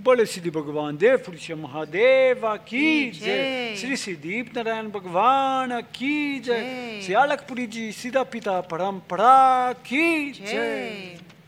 बोले सिद्धि भगवान देवपुरी से महादेवा की जय। श्री श्री दीप नारायण भगवान की जय। श्री अलखपुरी जी सीधा पिता परंपरा की जय।